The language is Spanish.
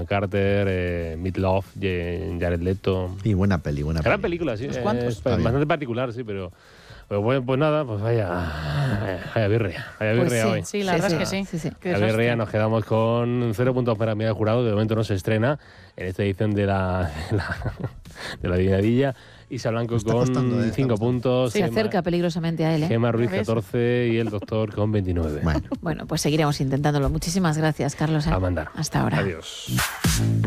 Carter, Meatloaf, Jared Leto. Y buena peli. Gran película, sí. Es bastante particular, sí, pero bueno, pues nada, pues vaya birria. Hoy. Sí, la verdad es que sí. La birria, nos quedamos con 0 puntos para Mía del Jurado, que de momento no se estrena en esta edición de la adivinadilla. Isa Blanco con 5 puntos. Se acerca peligrosamente a él. Gemma Ruiz 14 y el doctor con 29. Bueno, pues seguiremos intentándolo. Muchísimas gracias, Carlos. A mandar. Hasta ahora. Adiós.